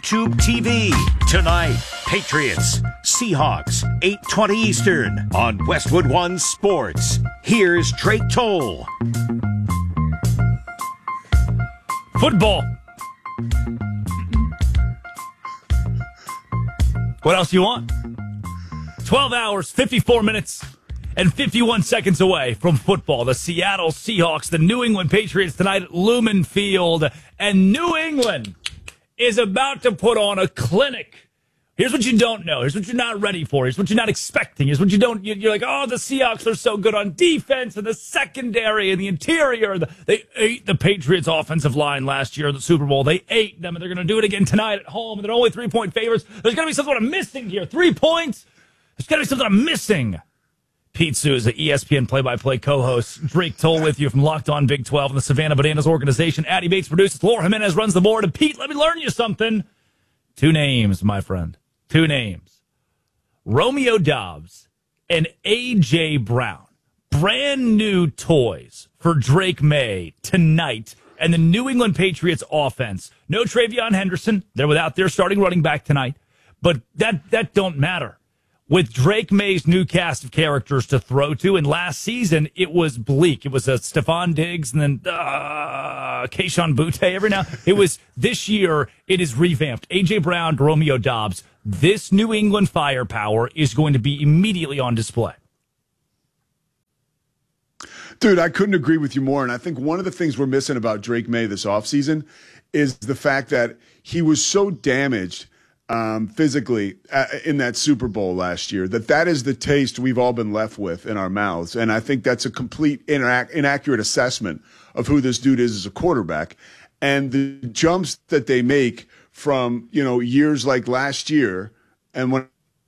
YouTube TV. Tonight, Patriots, Seahawks, 8:20 Eastern on Westwood One Sports. Here's Drake Toll. Football. What else do you want? 12 hours, 54 minutes, and 51 seconds away from football. The Seattle Seahawks, the New England Patriots tonight at Lumen Field. And New England is about to put on a clinic. Here's what you don't know. Here's what you're not ready for. Here's what you're not expecting. Here's what you don't. You're like, oh, the Seahawks are so good on defense and the secondary and the interior. They ate the Patriots' offensive line last year in the Super Bowl. They ate them, and they're going to do it again tonight at home. And they're only 3-point favorites. There's going to be something I'm missing here. 3 points. There's got to be something I'm missing. Pete Souza, ESPN play-by-play co-host. Drake Toll with you from Locked On Big 12 and the Savannah Bananas organization. Addie Bates produces. Laura Jimenez runs the board. And Pete, let me learn you something. 2 names, my friend. 2 names. Romeo Doubs and A.J. Brown. Brand new toys for Drake May tonight and the New England Patriots offense. No Travion Henderson. They're without their starting running back tonight. But that don't matter. With Drake May's new cast of characters to throw to, and last season it was bleak. It was Stephon Diggs and then Kayshon Boutte every now. It was this year. It is revamped. A.J. Brown, Romeo Doubs. This New England firepower is going to be immediately on display. Dude, I couldn't agree with you more. And I think one of the things we're missing about Drake May this offseason is the fact that he was so damaged physically in that Super Bowl last year that is the taste we've all been left with in our mouths. And I think that's a complete inaccurate assessment of who this dude is as a quarterback. And the jumps that they make from, years like last year, and when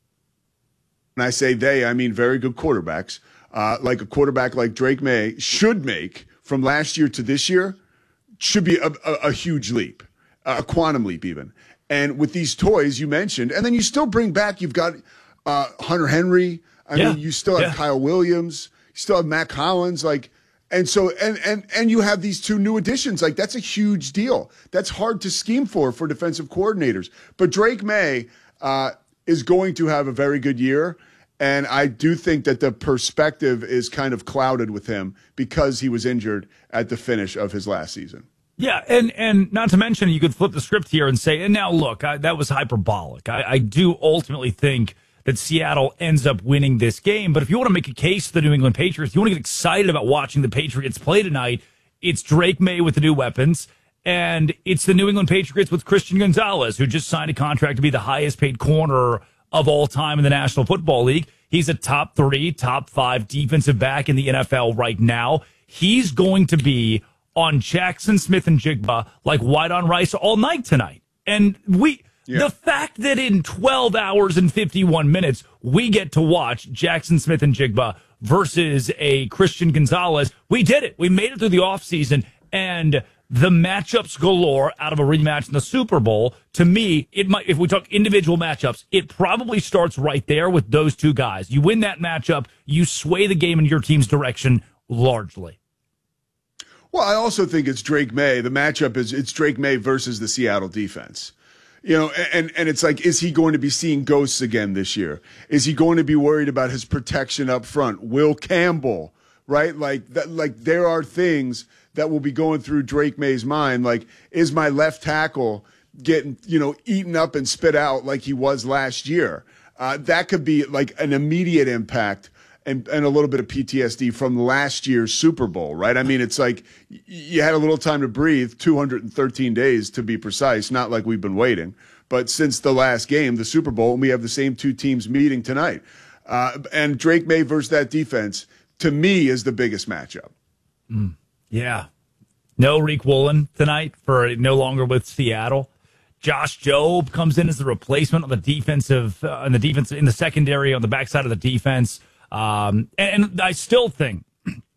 I say they, I mean very good quarterbacks, like a quarterback like Drake May should make from last year to this year, should be a huge leap, a quantum leap even. And with these toys you mentioned, and then you still bring back, you've got Hunter Henry. I mean, you still have Kyle Williams. You still have Mac Hollins. And so, and you have these 2 new additions. That's a huge deal. That's hard to scheme for defensive coordinators. But Drake May is going to have a very good year. And I do think that the perspective is kind of clouded with him because he was injured at the finish of his last season. Yeah, and not to mention, you could flip the script here and say, and now look, that was hyperbolic. I do ultimately think that Seattle ends up winning this game. But if you want to make a case for the New England Patriots, you want to get excited about watching the Patriots play tonight, it's Drake May with the new weapons, and it's the New England Patriots with Christian Gonzalez, who just signed a contract to be the highest paid corner of all time in the National Football League. He's a top 3, top 5 defensive back in the NFL right now. He's going to be on Jackson Smith-Njigba like white on rice all night tonight. And the fact that in 12 hours and 51 minutes, we get to watch Jackson Smith-Njigba versus a Christian Gonzalez, we did it. We made it through the offseason, and the matchups galore out of a rematch in the Super Bowl, to me, it might, if we talk individual matchups, it probably starts right there with those 2 guys. You win that matchup, you sway the game in your team's direction largely. Well, I also think it's Drake May. The matchup it's Drake May versus the Seattle defense. And it's like, is he going to be seeing ghosts again this year? Is he going to be worried about his protection up front? Will Campbell, right? There are things that will be going through Drake May's mind. Like, is my left tackle getting, eaten up and spit out like he was last year? That could be like an immediate impact. And a little bit of PTSD from last year's Super Bowl, right? I mean, it's like you had a little time to breathe, 213 days to be precise, not like we've been waiting. But since the last game, the Super Bowl, and we have the same 2 teams meeting tonight. And Drake May versus that defense, to me, is the biggest matchup. Yeah. No Reek Woolen tonight for no longer with Seattle. Josh Jobe comes in as the replacement on the defensive, in the secondary, on the backside of the defense. And I still think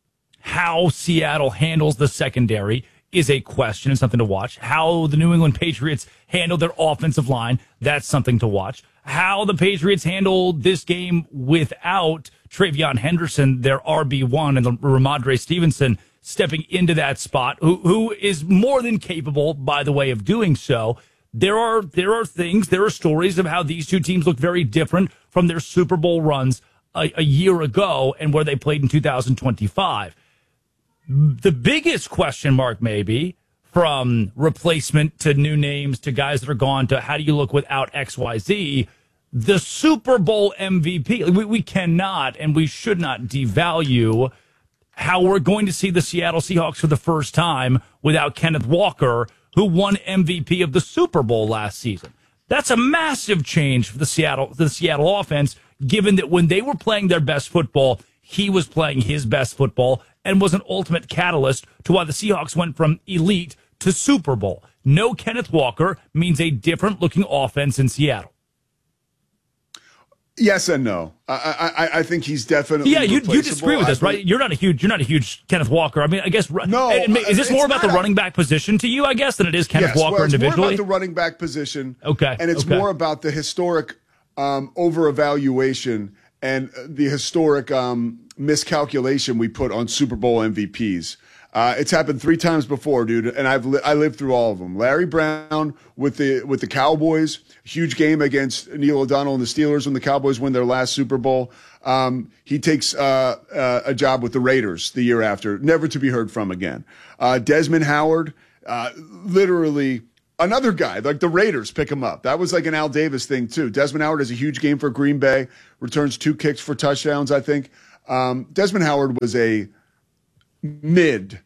how Seattle handles the secondary is a question and something to watch. How the New England Patriots handle their offensive line, that's something to watch. How the Patriots handle this game without Travion Henderson, their RB1, and Ramondre Stevenson stepping into that spot, who is more than capable, by the way, of doing so. there are stories of how these two teams look very different from their Super Bowl runs a year ago and where they played in 2025. The biggest question mark, maybe, from replacement to new names to guys that are gone to how do you look without XYZ, the Super Bowl MVP. We cannot and we should not devalue how we're going to see the Seattle Seahawks for the first time without Kenneth Walker, who won MVP of the Super Bowl last season. That's a massive change for the Seattle offense, given that when they were playing their best football, he was playing his best football and was an ultimate catalyst to why the Seahawks went from elite to Super Bowl. No Kenneth Walker means a different looking offense in Seattle. Yes and no. I think he's definitely. Yeah, you disagree with this, right? You're not a huge Kenneth Walker. I mean, I guess no. Is this more about the running back position to you, I guess, than it is Kenneth Walker individually? It's more about the running back position. Okay, and it's more about the historic over-evaluation and the historic miscalculation we put on Super Bowl MVPs. It's happened 3 times before, dude, and I lived through all of them. Larry Brown with the Cowboys, huge game against Neil O'Donnell and the Steelers when the Cowboys win their last Super Bowl. He takes a job with the Raiders the year after, never to be heard from again. Desmond Howard, literally another guy, like the Raiders pick him up. That was like an Al Davis thing too. Desmond Howard has a huge game for Green Bay, returns 2 kicks for touchdowns, I think. Desmond Howard was a mid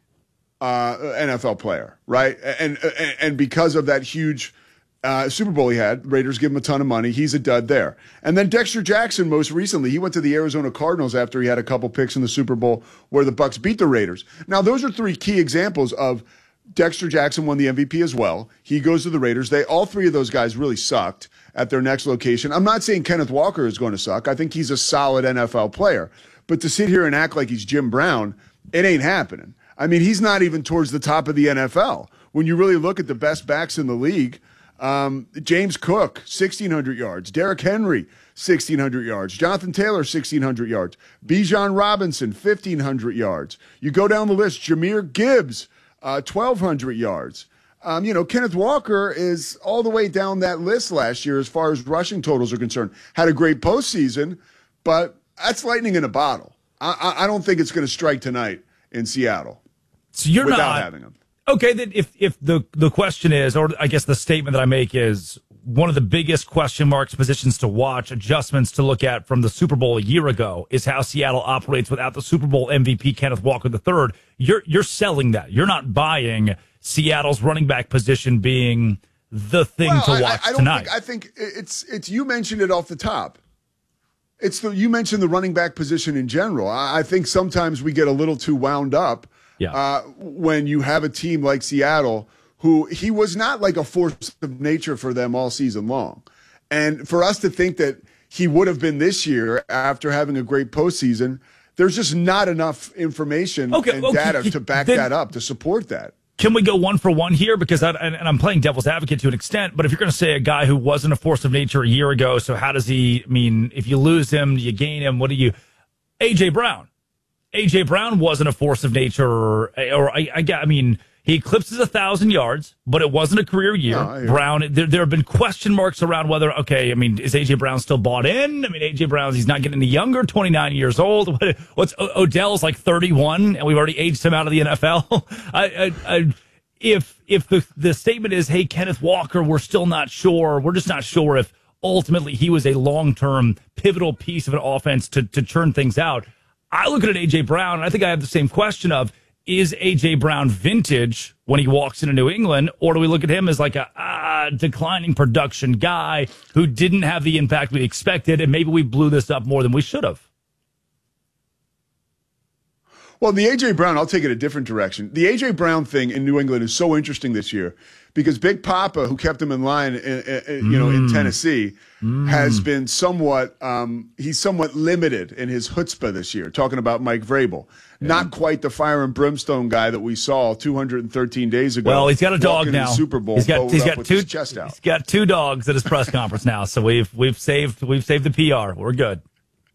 NFL player, right? And because of that huge Super Bowl he had, Raiders give him a ton of money. He's a dud there. And then Dexter Jackson, most recently, he went to the Arizona Cardinals after he had a couple picks in the Super Bowl where the Bucs beat the Raiders. Now, those are 3 key examples of Dexter Jackson won the MVP as well. He goes to the Raiders. All 3 of those guys really sucked at their next location. I'm not saying Kenneth Walker is going to suck. I think he's a solid NFL player. But to sit here and act like he's Jim Brown, it ain't happening. I mean, he's not even towards the top of the NFL. When you really look at the best backs in the league, James Cook, 1,600 yards. Derrick Henry, 1,600 yards. Jonathan Taylor, 1,600 yards. Bijan Robinson, 1,500 yards. You go down the list, Jahmyr Gibbs, 1,200 yards. Kenneth Walker is all the way down that list last year as far as rushing totals are concerned. Had a great postseason, but that's lightning in a bottle. I don't think it's going to strike tonight in Seattle. So you're without not having him. Okay. Then if the question is, or I guess the statement that I make is, one of the biggest question marks, positions to watch, adjustments to look at from the Super Bowl a year ago is how Seattle operates without the Super Bowl MVP Kenneth Walker III. You're selling that. You're not buying Seattle's running back position being the thing to watch tonight. I think it's you mentioned it off the top. You mentioned the running back position in general. I think sometimes we get a little too wound up when you have a team like Seattle, who he was not like a force of nature for them all season long. And for us to think that he would have been this year after having a great postseason, there's just not enough information and data to back that up, to support that. Can we go 1 for 1 here? Because I'm playing devil's advocate to an extent, but if you're going to say a guy who wasn't a force of nature a year ago, so how does he, if you lose him, you gain him, A.J. Brown. A.J. Brown wasn't a force of nature, he eclipses 1,000 yards, but it wasn't a career year. No, Brown, there have been question marks around whether, is A.J. Brown still bought in? A.J. Brown, he's not getting any younger, 29 years old. What's Odell's like 31, and we've already aged him out of the NFL? If the statement is, hey, Kenneth Walker, we're still not sure. We're just not sure if ultimately he was a long-term pivotal piece of an offense to churn things out. I look at A.J. Brown, and I think I have the same question of, is A.J. Brown vintage when he walks into New England, or do we look at him as like a declining production guy who didn't have the impact we expected, and maybe we blew this up more than we should have? Well, the A.J. Brown, I'll take it a different direction. The A.J. Brown thing in New England is so interesting this year because Big Papa, who kept him in line, in Tennessee, has been somewhat limited in his chutzpah this year, talking about Mike Vrabel. Yeah. Not quite the fire and brimstone guy that we saw 213 days ago. Well, he's got a dog now. Super Bowl, he's got his chest out. He's got 2 dogs at his press conference now, so we've saved the PR. We're good.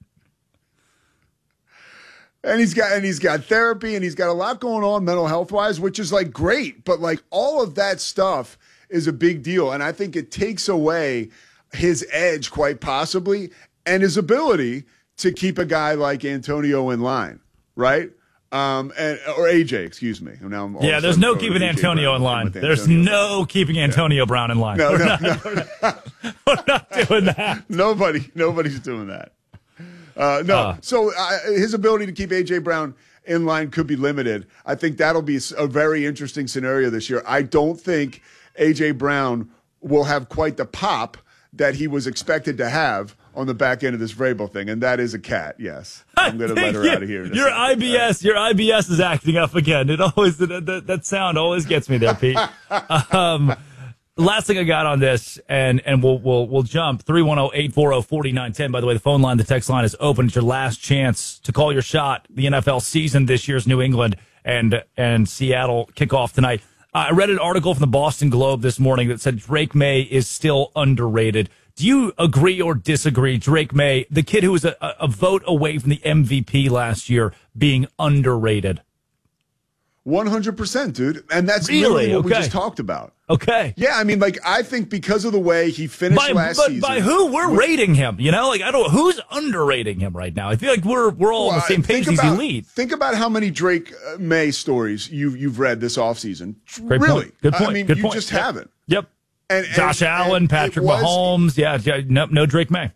And he's got therapy, and he's got a lot going on mental health wise, which is like great. But like all of that stuff is a big deal. And I think it takes away his edge quite possibly and his ability to keep a guy like Antonio in line, right? Or AJ, excuse me. Now there's no keeping Antonio in line. There's no keeping Antonio Brown in line. No. We're not doing that. Nobody's doing that. So his ability to keep AJ Brown in line could be limited. I think that'll be a very interesting scenario this year. I don't think AJ Brown will have quite the pop that he was expected to have on the back end of this Vrabel thing, and that is a cat. Yes, I'm going to let her out of here. Your IBS is acting up again. It always that sound always gets me there, Pete. Last thing I got on this, and we'll jump 310-840-4910. By the way, the phone line, the text line is open. It's your last chance to call your shot. The NFL season this year's New England and Seattle kickoff tonight. I read an article from the Boston Globe this morning that said Drake May is still underrated. Do you agree or disagree? Drake May, the kid who was a vote away from the MVP last year, being underrated. 100%, dude. And that's really what we just talked about. Okay. Yeah, I mean, I think because of the way he finished last season. By who we're rating him, I don't who's underrating him right now. I feel like we're all on the same page. He's elite. Think about how many Drake May stories you've read this offseason. Great really? Point. Good point. I mean, Good you point. just haven't. Yep. And Josh Allen, Patrick Mahomes. Yeah, no Drake May.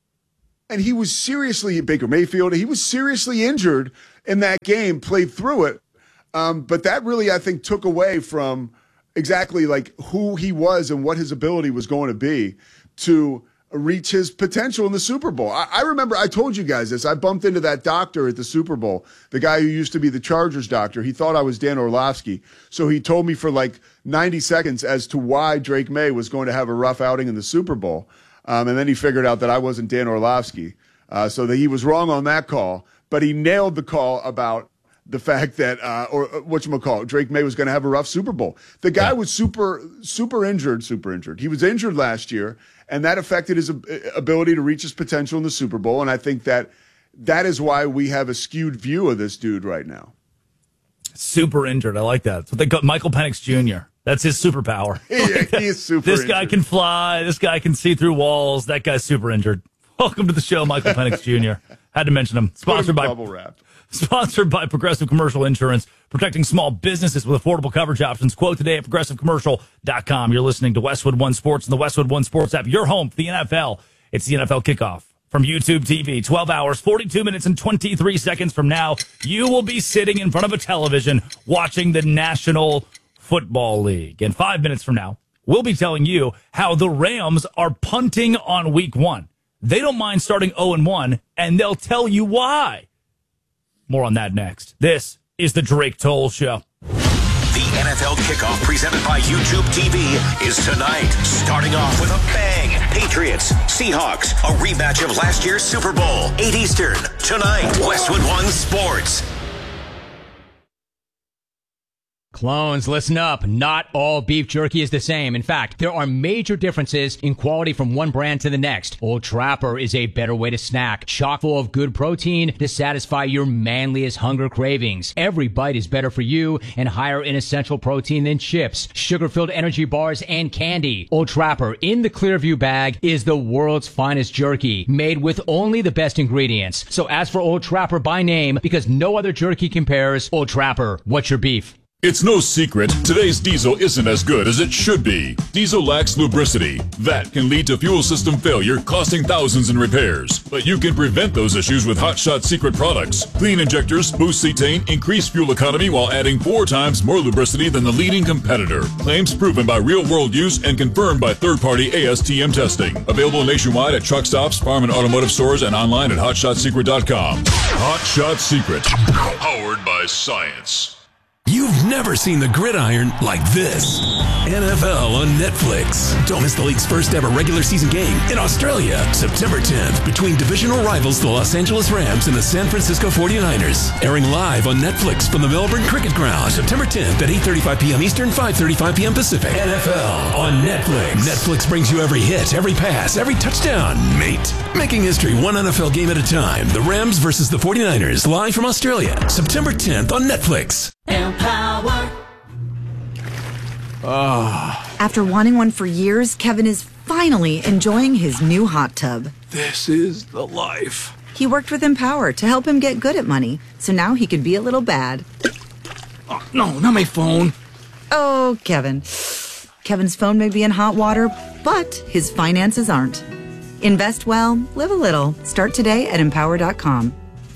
And he was seriously, Baker Mayfield, he was seriously injured in that game, played through it. But that really, I think, took away from exactly who he was and what his ability was going to be to reach his potential in the Super Bowl. I remember I told you guys this. I bumped into that doctor at the Super Bowl, the guy who used to be the Chargers doctor. He thought I was Dan Orlovsky. So he told me for 90 seconds as to why Drake May was going to have a rough outing in the Super Bowl. And then he figured out that I wasn't Dan Orlovsky. So that he was wrong on that call, but he nailed the call about the fact that, Drake May was going to have a rough Super Bowl. The guy was super injured. He was injured last year, and that affected his ability to reach his potential in the Super Bowl. And I think that is why we have a skewed view of this dude right now. Super injured. I like that. That's what they call Michael Penix Jr. That's his superpower. He is super This injured. guy can fly. This guy can see through walls. That guy's super injured. Welcome to the show, Michael Penix Jr. Had to mention him. Sponsored by Progressive Commercial Insurance, protecting small businesses with affordable coverage options. Quote today at progressivecommercial.com. You're listening to Westwood One Sports and the Westwood One Sports app. Your home for the NFL. It's the NFL Kickoff from YouTube TV. 12 hours, 42 minutes, and 23 seconds from now, you will be sitting in front of a television watching the National Football League. And 5 minutes from now, we'll be telling you how the Rams are punting on week 1. They don't mind starting 0-1, and they'll tell you why. More on that next. This is the Drake Toll Show. The NFL Kickoff presented by YouTube TV is tonight. Starting off with a bang. Patriots, Seahawks, a rematch of last year's Super Bowl. 8 Eastern, tonight. Westwood One Sports. Clones, listen up. Not all beef jerky is the same. In fact, there are major differences in quality from one brand to the next. Old Trapper is a better way to snack, chock full of good protein to satisfy your manliest hunger cravings. Every bite is better for you and higher in essential protein than chips, sugar-filled energy bars, and candy. Old Trapper in the Clearview bag is the world's finest jerky, made with only the best ingredients. So ask for Old Trapper by name because no other jerky compares. Old Trapper, what's your beef? It's no secret, today's diesel isn't as good as it should be. Diesel lacks lubricity. That can lead to fuel system failure, costing thousands in repairs. But you can prevent those issues with Hot Shot Secret products. Clean injectors, boost cetane, increase fuel economy while adding 4 times more lubricity than the leading competitor. Claims proven by real-world use and confirmed by third-party ASTM testing. Available nationwide at truck stops, farm and automotive stores, and online at hotshotsecret.com. Hot Shot Secret. Powered by science. You've never seen the gridiron like this. NFL on Netflix. Don't miss the league's first ever regular season game in Australia, September 10th, between divisional rivals the Los Angeles Rams and the San Francisco 49ers. Airing live on Netflix from the Melbourne Cricket Ground, September 10th at 8:35 p.m. Eastern, 5:35 p.m. Pacific. NFL on Netflix. Netflix brings you every hit, every pass, every touchdown, mate. Making history one NFL game at a time. The Rams versus the 49ers, live from Australia, September 10th on Netflix. Empower. After wanting one for years, Kevin is finally enjoying his new hot tub. This is the life. He worked with Empower to help him get good at money, so now he could be a little bad. Oh, no, not my phone. Oh, Kevin. Kevin's phone may be in hot water, but his finances aren't. Invest well, live a little. Start today at Empower.com.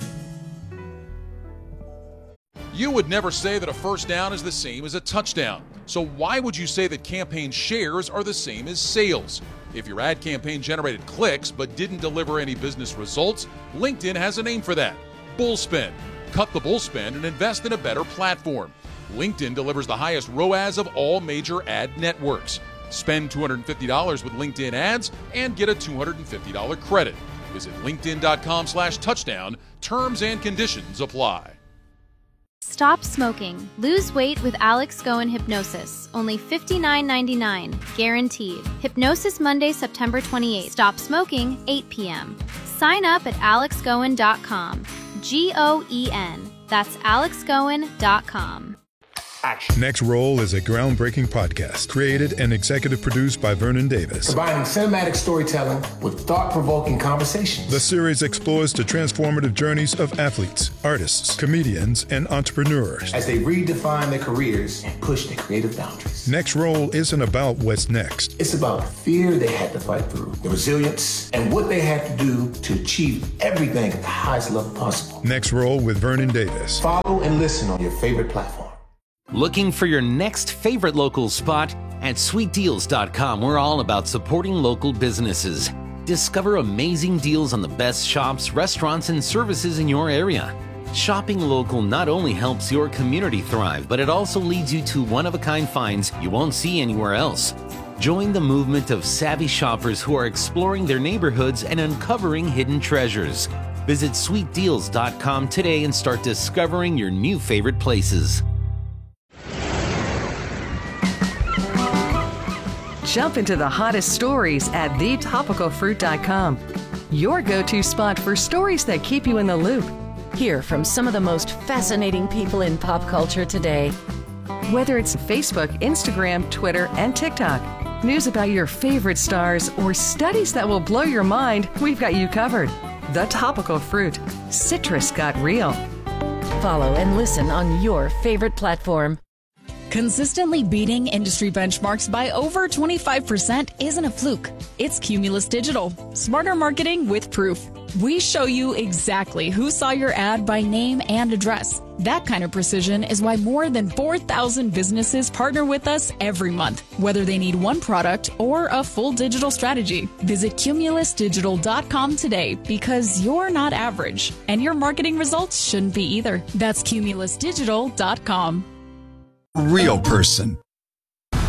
You would never say that a first down is the same as a touchdown. So why would you say that campaign shares are the same as sales? If your ad campaign generated clicks but didn't deliver any business results, LinkedIn has a name for that: bullspend. Cut the bullspend and invest in a better platform. LinkedIn delivers the highest ROAS of all major ad networks. Spend $250 with LinkedIn ads and get a $250 credit. Visit linkedin.com/touchdown. Terms and conditions apply. Stop smoking. Lose weight with Alex Goen Hypnosis. Only $59.99. Guaranteed. Hypnosis Monday, September 28th. Stop smoking, 8 p.m. Sign up at alexgoen.com. Goen. That's alexgoen.com. Next Roll is a groundbreaking podcast created and executive produced by Vernon Davis. Combining cinematic storytelling with thought-provoking conversations. The series explores the transformative journeys of athletes, artists, comedians, and entrepreneurs as they redefine their careers and push their creative boundaries. Next Roll isn't about what's next. It's about the fear they had to fight through, the resilience, and what they had to do to achieve everything at the highest level possible. Next Roll with Vernon Davis. Follow and listen on your favorite platform. Looking for your next favorite local spot? At sweetdeals.com, we're all about supporting local businesses. Discover amazing deals on the best shops, restaurants, and services in your area. Shopping local not only helps your community thrive, but it also leads you to one-of-a-kind finds you won't see anywhere else. Join the movement of savvy shoppers who are exploring their neighborhoods and uncovering hidden treasures. Visit sweetdeals.com today and start discovering your new favorite places. Jump into the hottest stories at thetopicalfruit.com. Your go-to spot for stories that keep you in the loop. Hear from some of the most fascinating people in pop culture today. Whether it's Facebook, Instagram, Twitter, and TikTok, news about your favorite stars, or studies that will blow your mind, we've got you covered. The Topical Fruit. Citrus got real. Follow and listen on your favorite platform. Consistently beating industry benchmarks by over 25% isn't a fluke. It's Cumulus Digital. Smarter marketing with proof. We show you exactly who saw your ad by name and address. That kind of precision is why more than 4,000 businesses partner with us every month, whether they need one product or a full digital strategy. Visit cumulusdigital.com today, because you're not average, and your marketing results shouldn't be either. That's cumulusdigital.com. Real person.